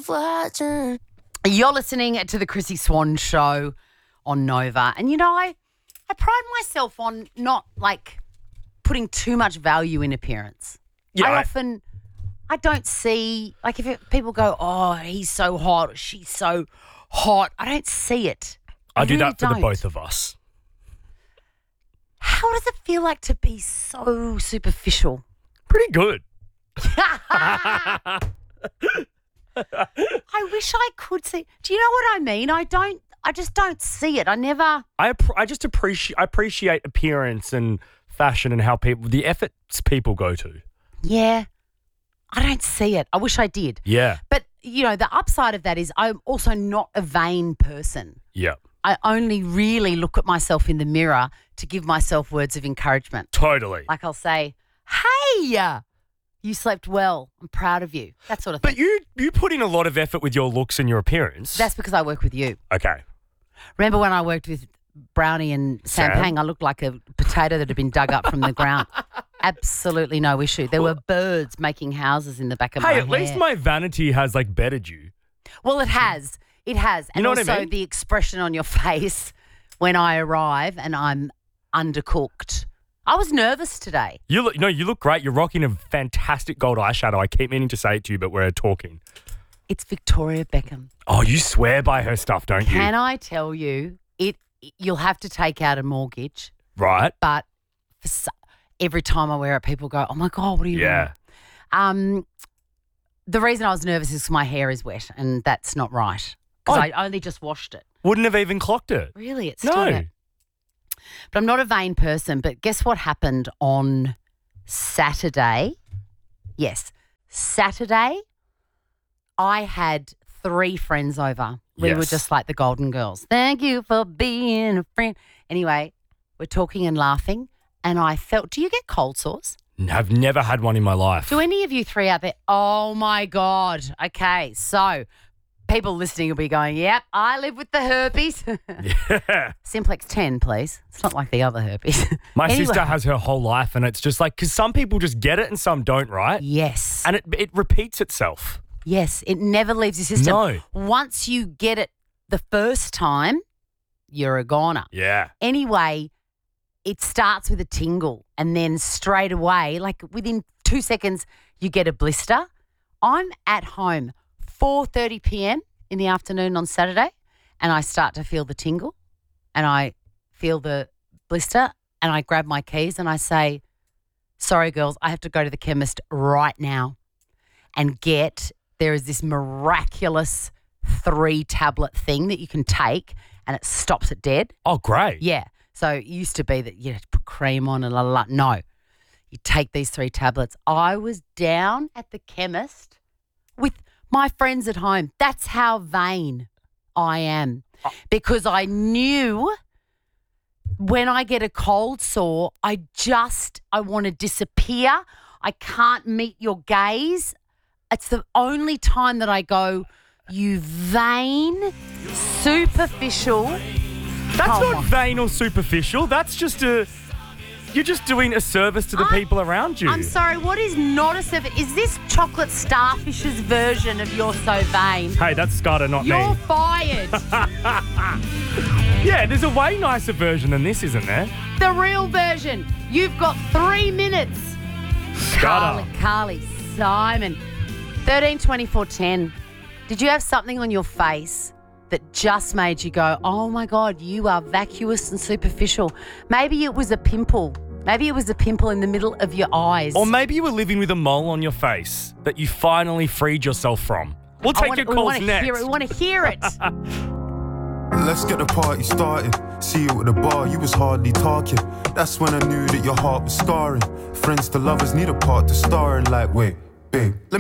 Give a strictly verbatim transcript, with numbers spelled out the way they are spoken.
keep watching. You're listening to the Chrissy Swan Show on Nova. And, you know, I, I pride myself on not, like, putting too much value in appearance. Yeah, I I- often, I don't see, like, if it, people go, oh, he's so hot or she's so hot, I don't see it. I, do really that for the don't. both of us. How does it feel like to be so superficial? Pretty good. I wish I could see. Do you know what I mean? I don't, I just don't see it. I never. I appre- I just appreciate I appreciate appearance and fashion and how people the efforts people go to. Yeah, I don't see it. I wish I did. Yeah. But, you know, the upside of that is I'm also not a vain person. Yeah. I only really look at myself in the mirror to give myself words of encouragement. Totally. Like I'll say, hey, you slept well. I'm proud of you. That sort of thing. But you you put in a lot of effort with your looks and your appearance. That's because I work with you. okay. Remember when I worked with Brownie and Sam, Sam? Pang? I looked like a potato that had been dug up from the ground. Absolutely no issue. There were birds making houses in the back of my Hey, hair. at least my vanity has like bettered you. Well, it has. It has. And know what I also mean? the expression on your face when I arrive and I'm undercooked. I was nervous today. You look no, you look great. You're rocking a fantastic gold eyeshadow. I keep meaning to say it to you, but we're talking. It's Victoria Beckham. Oh, you swear by her stuff, don't you? Can I tell you, it? You'll have to take out a mortgage, Right? but for so, every time I wear it, people go, oh, my God, what are you Yeah. wearing? Um, the reason I was nervous is 'cause my hair is wet and that's not right because Oh. I only just washed it. Wouldn't have even clocked it. Really, it's still No. wet. But I'm not a vain person. But guess what happened on Saturday? Yes, Saturday, I had three friends over. We were Yes. just like the Golden Girls. Thank you for being a friend. Anyway, we're talking and laughing, and I felt, do you get cold sores? I've never had one in my life. Do any of you three out there? Oh, my God. Okay, so people listening will be going, yep, I live with the herpes. Yeah. Simplex ten, please. It's not like the other herpes. My Anyway. sister has her whole life, and it's just like, because some people just get it and some don't, right? Yes. And it it repeats itself. Yes, it never leaves your system. No. Once you get it the first time, you're a goner. Yeah. Anyway, it starts with a tingle and then straight away, like within two seconds, you get a blister. I'm at home four thirty p.m. in the afternoon on Saturday and I start to feel the tingle and I feel the blister and I grab my keys and I say, sorry, girls, I have to go to the chemist right now and get, there is this miraculous three tablet thing that you can take and it stops it dead. Oh, great. Yeah. So it used to be that you had to put cream on and la la la. No. You take these three tablets. I was down at the chemist with my friends at home. That's how vain I am. Because I knew when I get a cold sore, I just, I want to disappear. I can't meet your gaze. It's the only time that I go, you vain, superficial. That's Come not on. vain or superficial. That's just a, you're just doing a service to the I'm- people around you. I'm sorry, what is not a service? Is this Chocolate Starfish's version of You're So Vain? Hey, that's Scudder, not You're me. fired. Yeah, there's a way nicer version than this, isn't there? The real version. You've got three minutes. Carly, Scudder. Carly, Simon. thirteen twenty-four ten. Did you have something on your face that just made you go, oh my God, you are vacuous and superficial? Maybe it was a pimple. Maybe it was a pimple in the middle of your eyes. Or maybe you were living with a mole on your face that you finally freed yourself from. We'll I take wanna- your we calls wanna next. Hear it. We want to hear it. Let's get the party started. See you at the bar, you was hardly talking. That's when I knew that your heart was scarring. Friends to lovers need a part to star in. Like, wait, babe, let me